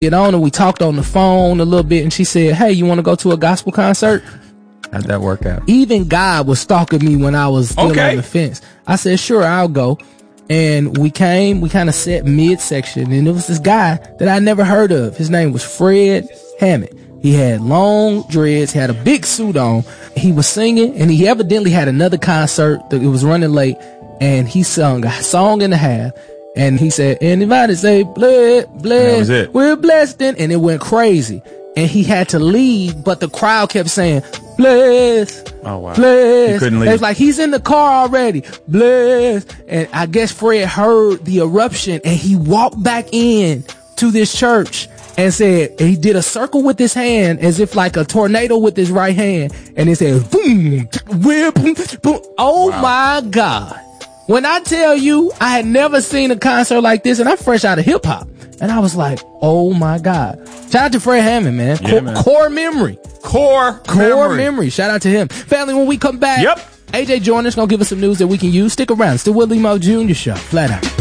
get on and we talked on the phone a little bit, and she said, hey, you want to go to a gospel concert? How'd that work out? Even God was stalking me when I was still on the fence. I said, sure, I'll go. And we kind of sat midsection, and it was this guy that I never heard of. His name was Fred Hammond. He had long dreads, had a big suit on. He was singing, and he evidently had another concert that it was running late, and he sung a song and a half. And he said, anybody say, blessed, we're blessed, and it went crazy. And he had to leave, but the crowd kept saying, bless, bless. He couldn't leave. It was like, he's in the car already, bless. And I guess Fred heard the eruption, and he walked back in to this church and said, he did a circle with his hand as if like a tornado with his right hand. And he said, boom, boom, boom. Oh my God. When I tell you, I had never seen a concert like this, and I'm fresh out of hip hop. And I was like, oh my God. Shout out to Fred Hammond, man. Core memory. Core memory. Shout out to him. Family, when we come back, AJ Joyner's gonna give us some news that we can use. Stick around. It's the Willie Mo Jr. Show. Flat out.